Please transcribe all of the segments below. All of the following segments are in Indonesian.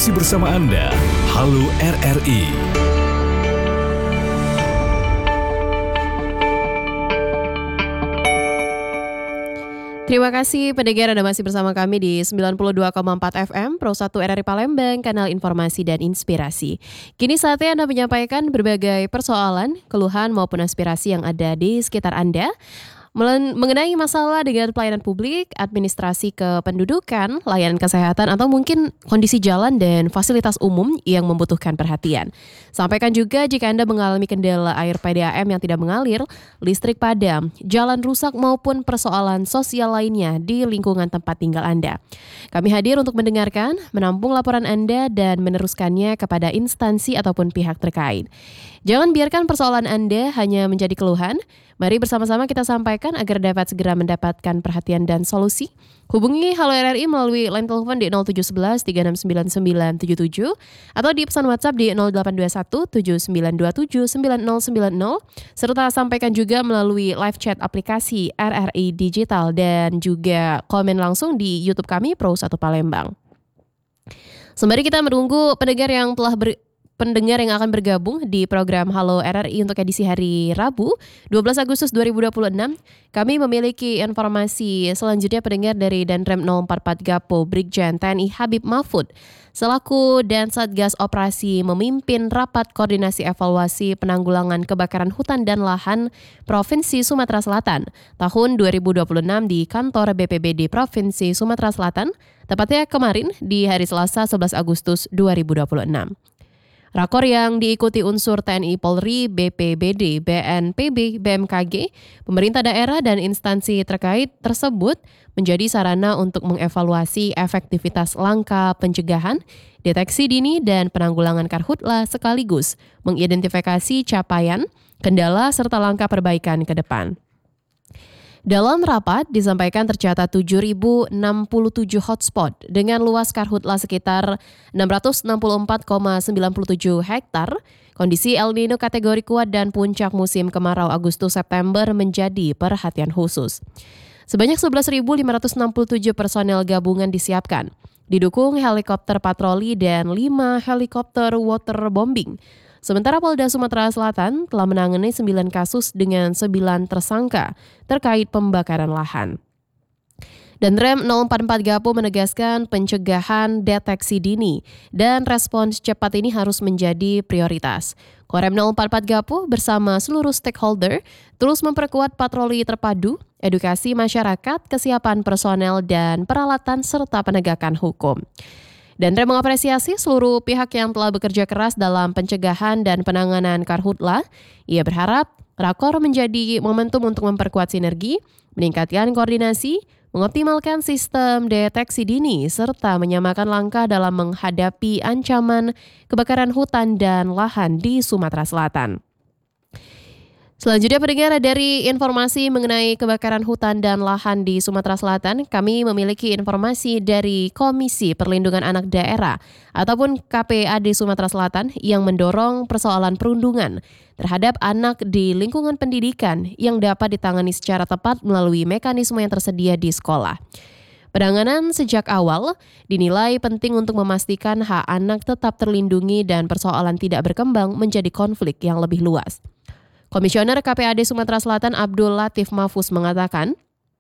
Masih bersama Anda, Halo RRI. Terima kasih pendengar Anda masih bersama kami di 92,4 FM Pro 1 RRI Palembang, kanal informasi dan inspirasi. Kini saatnya Anda menyampaikan berbagai persoalan, keluhan maupun aspirasi yang ada di sekitar Anda mengenai masalah dengan pelayanan publik, administrasi kependudukan, layanan kesehatan, atau mungkin kondisi jalan dan fasilitas umum yang membutuhkan perhatian. Sampaikan juga jika Anda mengalami kendala air PDAM yang tidak mengalir, listrik padam, jalan rusak maupun persoalan sosial lainnya di lingkungan tempat tinggal Anda. Kami hadir untuk mendengarkan, menampung laporan Anda dan meneruskannya kepada instansi ataupun pihak terkait. Jangan biarkan persoalan Anda hanya menjadi keluhan. Mari bersama-sama kita sampaikan agar dapat segera mendapatkan perhatian dan solusi. Hubungi Halo RRI melalui line telepon di 0711 369977 atau di pesan WhatsApp di 0821 7927 9090 serta sampaikan juga melalui live chat aplikasi RRI Digital dan juga komen langsung di YouTube kami Pro 1 Palembang. Sembari kita menunggu pendengar yang akan bergabung di program Halo RRI untuk edisi hari Rabu 12 Agustus 2026. Kami memiliki informasi selanjutnya pendengar dari Danrem 044 Gapo Brigjen TNI Habib Mahfud selaku dan Satgas Operasi memimpin rapat koordinasi evaluasi penanggulangan kebakaran hutan dan lahan Provinsi Sumatera Selatan tahun 2026 di kantor BPBD Provinsi Sumatera Selatan, tepatnya kemarin di hari Selasa 11 Agustus 2026. Rakor yang diikuti unsur TNI Polri, BPBD, BNPB, BMKG, pemerintah daerah dan instansi terkait tersebut menjadi sarana untuk mengevaluasi efektivitas langkah pencegahan, deteksi dini dan penanggulangan karhutla sekaligus mengidentifikasi capaian, kendala serta langkah perbaikan ke depan. Dalam rapat disampaikan tercatat 7.067 hotspot dengan luas karhutla sekitar 664,97 hektar. Kondisi El Nino kategori kuat dan puncak musim kemarau Agustus-September menjadi perhatian khusus. Sebanyak 11.567 personel gabungan disiapkan, didukung helikopter patroli dan 5 helikopter waterbombing. Sementara Polda Sumatera Selatan telah menangani 9 kasus dengan 9 tersangka terkait pembakaran lahan. Danrem 044 Gapo menegaskan pencegahan, deteksi dini, dan respons cepat ini harus menjadi prioritas. Korem 044 Gapo bersama seluruh stakeholder terus memperkuat patroli terpadu, edukasi masyarakat, kesiapan personel, dan peralatan serta penegakan hukum. Danrem mengapresiasi seluruh pihak yang telah bekerja keras dalam pencegahan dan penanganan karhutla. Ia berharap Rakor menjadi momentum untuk memperkuat sinergi, meningkatkan koordinasi, mengoptimalkan sistem deteksi dini, serta menyamakan langkah dalam menghadapi ancaman kebakaran hutan dan lahan di Sumatera Selatan. Selanjutnya pendengar, dari informasi mengenai kebakaran hutan dan lahan di Sumatera Selatan, kami memiliki informasi dari Komisi Perlindungan Anak Daerah ataupun KPAD Sumatera Selatan yang mendorong persoalan perundungan terhadap anak di lingkungan pendidikan yang dapat ditangani secara tepat melalui mekanisme yang tersedia di sekolah. Penanganan sejak awal dinilai penting untuk memastikan hak anak tetap terlindungi dan persoalan tidak berkembang menjadi konflik yang lebih luas. Komisioner KPAD Sumatera Selatan Abdul Latif Mahfuz mengatakan,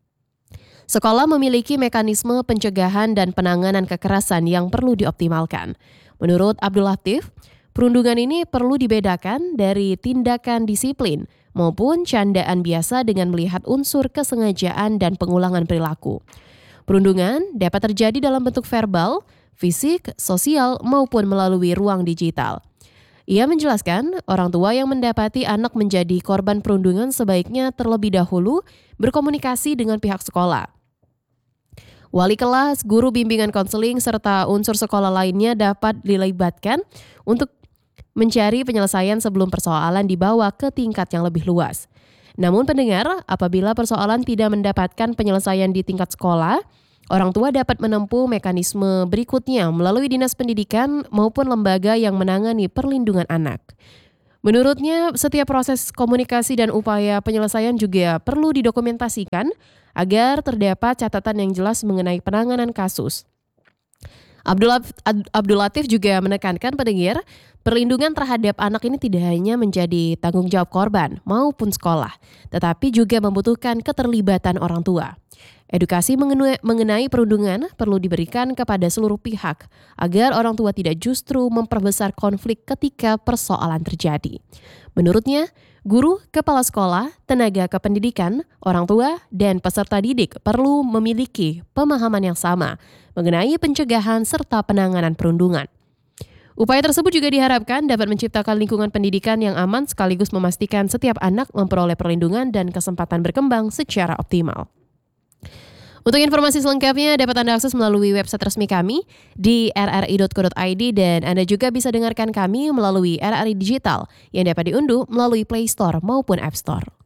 sekolah memiliki mekanisme pencegahan dan penanganan kekerasan yang perlu dioptimalkan. Menurut Abdul Latif, perundungan ini perlu dibedakan dari tindakan disiplin maupun candaan biasa dengan melihat unsur kesengajaan dan pengulangan perilaku. Perundungan dapat terjadi dalam bentuk verbal, fisik, sosial maupun melalui ruang digital. Ia menjelaskan, orang tua yang mendapati anak menjadi korban perundungan sebaiknya terlebih dahulu berkomunikasi dengan pihak sekolah. Wali kelas, guru bimbingan konseling, serta unsur sekolah lainnya dapat dilibatkan untuk mencari penyelesaian sebelum persoalan dibawa ke tingkat yang lebih luas. Namun pendengar, apabila persoalan tidak mendapatkan penyelesaian di tingkat sekolah, orang tua dapat menempuh mekanisme berikutnya melalui Dinas Pendidikan maupun lembaga yang menangani perlindungan anak. Menurutnya, setiap proses komunikasi dan upaya penyelesaian juga perlu didokumentasikan agar terdapat catatan yang jelas mengenai penanganan kasus. Abdul Latif juga menekankan pendengar, perlindungan terhadap anak ini tidak hanya menjadi tanggung jawab korban maupun sekolah, tetapi juga membutuhkan keterlibatan orang tua. Edukasi mengenai perundungan perlu diberikan kepada seluruh pihak agar orang tua tidak justru memperbesar konflik ketika persoalan terjadi. Menurutnya, guru, kepala sekolah, tenaga kependidikan, orang tua, dan peserta didik perlu memiliki pemahaman yang sama mengenai pencegahan serta penanganan perundungan. Upaya tersebut juga diharapkan dapat menciptakan lingkungan pendidikan yang aman sekaligus memastikan setiap anak memperoleh perlindungan dan kesempatan berkembang secara optimal. Untuk informasi selengkapnya dapat Anda akses melalui website resmi kami di rri.co.id dan Anda juga bisa dengarkan kami melalui RRI Digital yang dapat diunduh melalui Play Store maupun App Store.